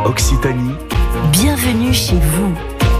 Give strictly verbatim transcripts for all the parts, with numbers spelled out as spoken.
Occitanie. Bienvenue chez vous.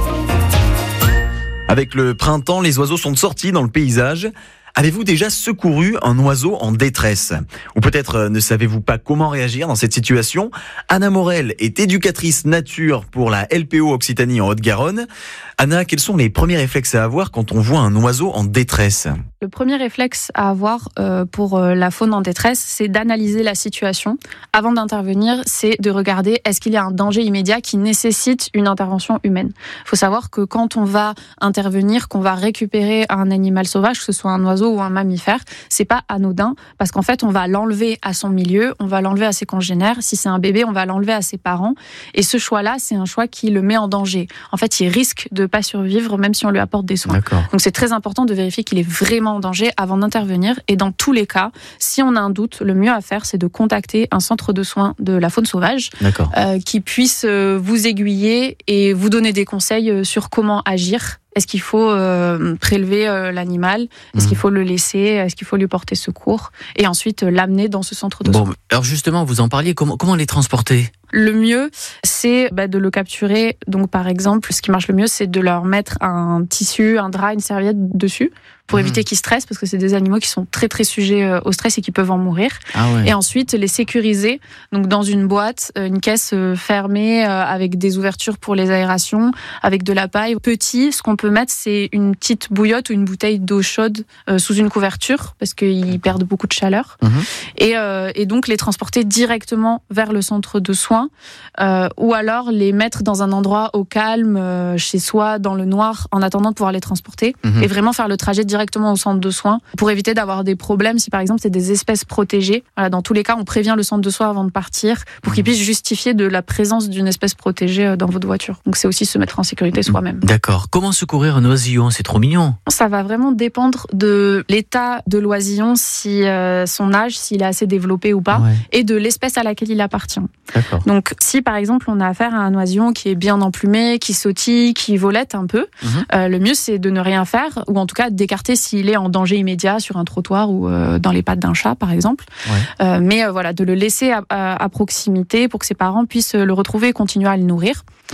Avec le printemps, les oiseaux sont sortis dans le paysage. Avez-vous déjà secouru un oiseau en détresse ? Ou peut-être ne savez-vous pas comment réagir dans cette situation ? Anna Morel est éducatrice nature pour la L P O Occitanie en Haute-Garonne. Anna, quels sont les premiers réflexes à avoir quand on voit un oiseau en détresse ? Le premier réflexe à avoir euh, pour euh, la faune en détresse, c'est d'analyser la situation. Avant d'intervenir, c'est de regarder est-ce qu'il y a un danger immédiat qui nécessite une intervention humaine. Il faut savoir que quand on va intervenir, qu'on va récupérer un animal sauvage, que ce soit un oiseau ou un mammifère, c'est pas anodin parce qu'en fait, on va l'enlever à son milieu, on va l'enlever à ses congénères. Si c'est un bébé, on va l'enlever à ses parents. Et ce choix-là, c'est un choix qui le met en danger. En fait, il risque de pas survivre même si on lui apporte des soins. D'accord. Donc c'est très important de vérifier qu'il est vraiment en danger avant d'intervenir. Et dans tous les cas, si on a un doute, le mieux à faire, c'est de contacter un centre de soins de la faune sauvage euh, qui puisse euh, vous aiguiller et vous donner des conseils sur comment agir. Est-ce qu'il faut euh, prélever euh, l'animal ? Est-ce mmh. qu'il faut le laisser ? Est-ce qu'il faut lui porter secours ? Et ensuite euh, l'amener dans ce centre de bon, soins. Alors justement, vous en parliez, comment, comment les transporter ? Le mieux, c'est bah, de le capturer. Donc, par exemple, ce qui marche le mieux, c'est de leur mettre un tissu, un drap, une serviette dessus pour mmh. éviter qu'ils stressent, parce que c'est des animaux qui sont très très sujets au stress et qui peuvent en mourir. Ah ouais. Et ensuite, les sécuriser donc dans une boîte, une caisse fermée avec des ouvertures pour les aérations, avec de la paille. Petit, ce qu'on peut mettre, c'est une petite bouillotte ou une bouteille d'eau chaude euh, sous une couverture, parce qu'ils perdent beaucoup de chaleur. Mmh. Et, euh, et donc, les transporter directement vers le centre de soins, euh, ou alors les mettre dans un endroit au calme, euh, chez soi, dans le noir, en attendant de pouvoir les transporter, mmh. et vraiment faire le trajet directement au centre de soins, pour éviter d'avoir des problèmes si, par exemple, c'est des espèces protégées. Voilà, dans tous les cas, on prévient le centre de soins avant de partir, pour qu'il puisse justifier de la présence d'une espèce protégée dans votre voiture. Donc, c'est aussi se mettre en sécurité soi-même. D'accord. Comment secourir un oisillon ? C'est trop mignon. Ça va vraiment dépendre de l'état de l'oisillon, si euh, son âge, s'il est assez développé ou pas, ouais. et de l'espèce à laquelle il appartient. D'accord. Donc, si par exemple on a affaire à un oisillon qui est bien emplumé, qui sautille, qui volette un peu, mmh. euh, le mieux c'est de ne rien faire, ou en tout cas d'écarter s'il est en danger immédiat sur un trottoir ou euh, dans les pattes d'un chat par exemple. Ouais. Euh, mais euh, voilà, de le laisser à, à, à proximité pour que ses parents puissent le retrouver et continuer à le nourrir. Mmh.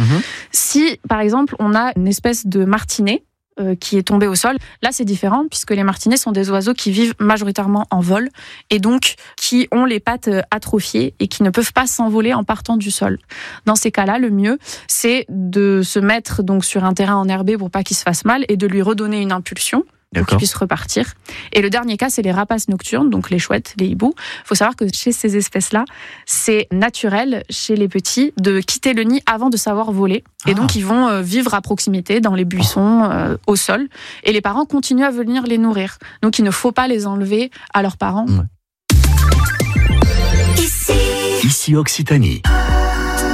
Si par exemple on a une espèce de martinet Euh, qui est tombé au sol. Là, c'est différent puisque les martinets sont des oiseaux qui vivent majoritairement en vol et donc qui ont les pattes atrophiées et qui ne peuvent pas s'envoler en partant du sol. Dans ces cas-là, le mieux, c'est de se mettre donc sur un terrain enherbé pour pas qu'il se fasse mal et de lui redonner une impulsion. Pour qu'ils puissent repartir. Et le dernier cas, c'est les rapaces nocturnes, donc les chouettes, les hiboux. Il faut savoir que chez ces espèces-là, c'est naturel, chez les petits, de quitter le nid avant de savoir voler. Et ah. donc, ils vont euh, vivre à proximité, dans les buissons, euh, au sol. Et les parents continuent à venir les nourrir. Donc, il ne faut pas les enlever à leurs parents. Ouais. Ici, Ici Occitanie.